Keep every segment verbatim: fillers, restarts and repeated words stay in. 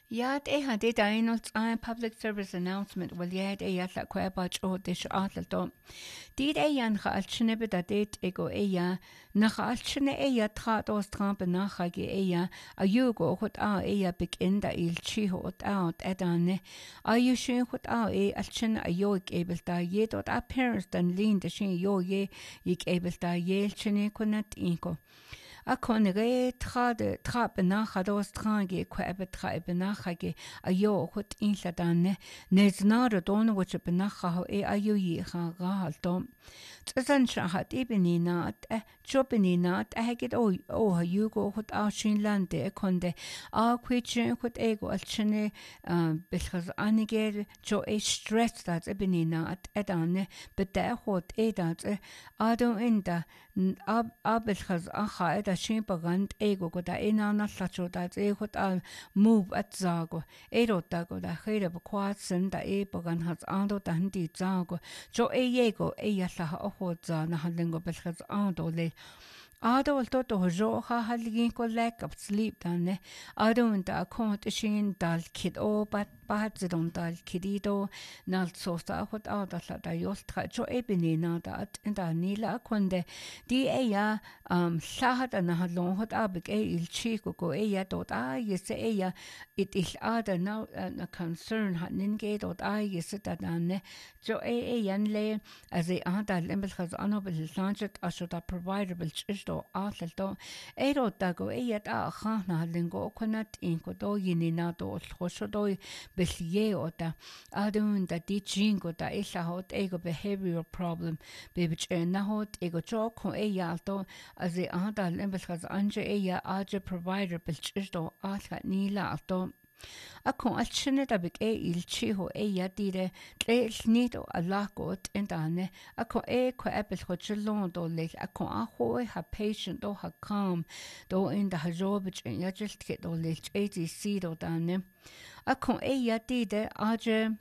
Ja, det har det der er en uh, public service announcement well ja det er la kwa ba cho det så at då. Det er yan khalchne be det det ego e ja na khalchne e ja tra dos trampe na khage e ja a yugo hot a e ja big in da il chi hot out adane a yu shin hot a e alchne a yo able da ye dot a parents dan lean de shin yo ye ik able da ye chne kunat inko. A conre trade trappe nach dos trange kwebe treibe nachge a jo hot inla danne nes nare don which benacha ho e ayu yi ha galtom tsan shahat ibnina at chopinina at haget o o ha yugo hot a shinlande konde a kwitchen hot ego alchne belkhaz anige jo e stress that ibnina at edanne bede hot e dat ado inda ab abelkhaz akha eda Shimpagant ego go da inana lacho da ego da move at zago ero da go da here bequat sen da e pagan has ando da hindi zago jo e ego e yalla ho za na halingo belkhaz ando le Ado al toto jo ha halgin ko lack of sleep danne ado unta akont shin dal kid o bat bat zidon dal kidido nal sosta hot ada la da yostra jo ebini na da inda nila konde di e ya um sahat na halon hot abik e il chico go e ya dot a yes e ya it is ada now a concern hat ninge dot a yes da danne jo e e yan le as e ada lembel khaz anobel lanchet ashoda providable do atlel do ero dago eyat a khana lingo konat inko do yinina do khosho do belie oda adun da di jingo da illa hot ego behavioral problem bebich na hot ego jo ko eyalto as e ada lembel khaz anje eya aje provider belch do atla nila alto Akon alchine da big e il chiho e ya dire le nido alagot endane akon e ko apple ho chelon do le akon a ho ha patient do ha calm do in da hajobich en ya just get do le atc do dane akon e ya dire aje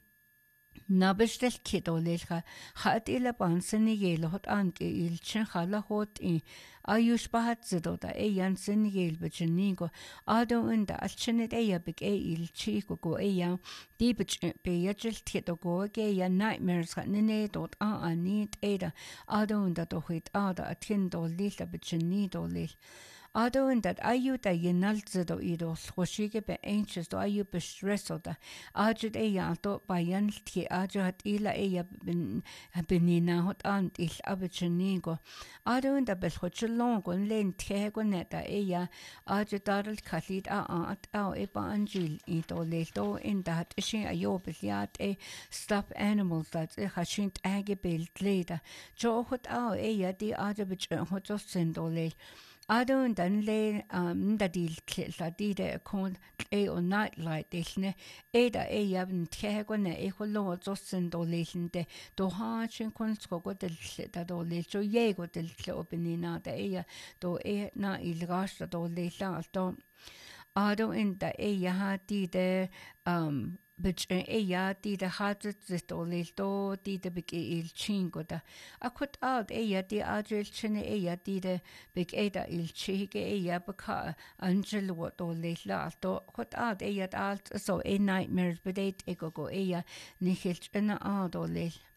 Nabestel kido lelha hat ila bansen yel hot anke il chen khala hot in ayush bahat zido da e yansen yel bechnigo ado unda alchenet e yabik e il chiko go e ya di bech be yajel kido go ge ya nightmares hat nene dot a anit eda ado unda do hit ada atin do lila bechni do lil Ado in that ayu da yenalze do ido schoshige be anxious do ayu be stressed da ajud e yanto ba yanti ajud ila e ya bin binina hot ant il abechnigo ado in da be schochelon gon len te go neta e ya ajud darl khalid a at a e ba anjil i do le do in that ishi ayo be yat e stuff animals that e khashint age belt leda jo hot a e ya di ajud be hot so sendole Adun dan le um da dil la di de kon e o night light dilne e da e yabn tego ne e hollo zossen do lelinde do ha chin kon sko go del da do le jo ye go del opinina da e do e na il gasta do le la to Ado in da e ya ha di de um Bich e ya di de hat zit o le do di de big il chingo da akut out e ya di adrel chine e ya di de big e da il chige e ya baka angel what o le la do hot out e ya alt so e nightmares bedate e go go e ya ni hil china out o le